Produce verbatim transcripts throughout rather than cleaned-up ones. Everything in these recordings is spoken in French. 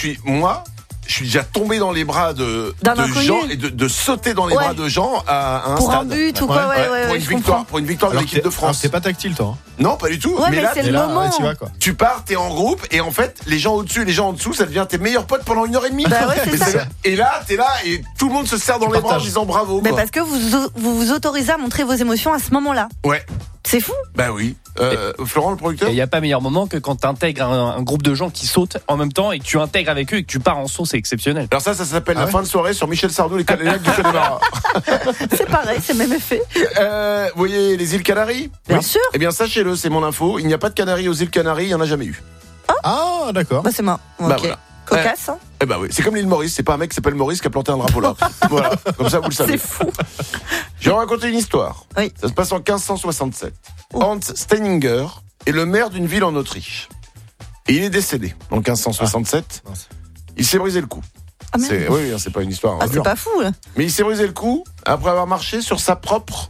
suis moi. Je suis déjà tombé dans les bras de, D'un de inconnu. gens et de, de sauter dans les Ouais. bras de gens à, à un Pour stade. un but ou quoi, ouais, ouais, ouais, pour, une je victoire, comprends. pour une victoire de Alors l'équipe t'es- de alors France. t'es pas tactile, toi. Hein. Non, pas du tout. Ouais, mais là, c'est Et le là, moment. ouais, t'y vas, quoi. tu pars, t'es en groupe et en fait, les gens au-dessus et les gens en dessous, ça devient tes meilleurs potes pendant une heure et demie. Bah ouais, c'est Mais ça. Et là, t'es là et tout le monde se serre dans Tu les bras en partages. disant bravo. Mais Quoi. parce que vous, vous vous autorisez à montrer vos émotions à ce moment-là. Ouais, C'est fou. bah oui. Euh, Florent, le producteur. Il n'y a pas meilleur moment que quand tu intègres un, un groupe de gens qui sautent en même temps et que tu intègres avec eux et que tu pars en saut, c'est exceptionnel. Alors ça, ça s'appelle Ah la ouais fin de soirée sur Michel Sardou, les Canaries du Connemara. C'est pareil, c'est le même effet. Euh, vous voyez les îles Canaries? Bien Oui. sûr. Eh bien, sachez-le, c'est mon info. Il n'y a pas de Canaries aux îles Canaries, il n'y en a jamais eu. Ah, d'accord. Bah c'est marrant. Bah Ok. voilà. Cocasse, hein. Eh ben oui, c'est comme l'île Maurice, c'est pas un mec qui s'appelle Maurice qui a planté un drapeau là. Voilà, comme ça vous le savez. C'est fou. Je vais vous raconter une histoire. Oui. Ça se passe en quinze cent soixante-sept. Oh. Hans Steininger est le maire d'une ville en Autriche. Et il est décédé en quinze cent soixante-sept. Ah, mince. Il s'est brisé le cou. Ah, merde. C'est, oui, oui, c'est pas une histoire. Ah, hein, c'est dure. pas fou, là. Mais il s'est brisé le cou après avoir marché sur sa propre.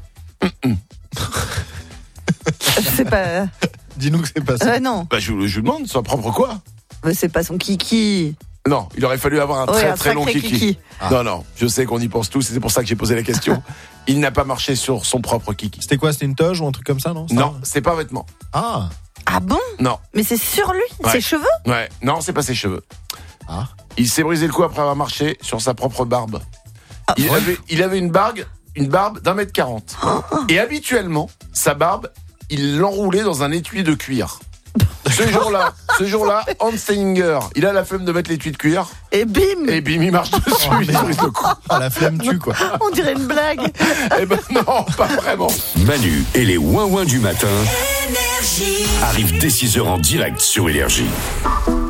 C'est pas. Dis-nous que c'est pas ça. Ouais, non. Bah, je, vous- je vous demande, sa propre quoi? Mais c'est pas son kiki. Non, il aurait fallu avoir un Ouais, très un très long sacré kiki. kiki. Ah. Non, non, je sais qu'on y pense tous, et c'est pour ça que j'ai posé la question. Il n'a pas marché sur son propre kiki. C'était quoi? C'était une toge ou un truc comme ça, non? Ça Non, c'est pas un vêtement. Ah. Ah bon? Non, Mais c'est sur lui, Ouais. ses cheveux? ouais, non, c'est pas ses cheveux. Ah. Il s'est brisé le cou après avoir marché sur sa propre barbe. Ah, il, ouais. avait, il avait une barbe, une barbe d'un mètre quarante. Et habituellement, sa barbe, il l'enroulait dans un étui de cuir. Ce jour-là, ce jour-là, Hans Steininger, il a la flemme de mettre l'étui de cuir, Et bim! et bim, il marche dessus, Oh, il se brise le cou. Ah, la flemme tue, quoi. On dirait une blague. Eh ben non, pas vraiment. Manu et les ouin-ouin du matin arrivent dès six heures en direct sur Énergie.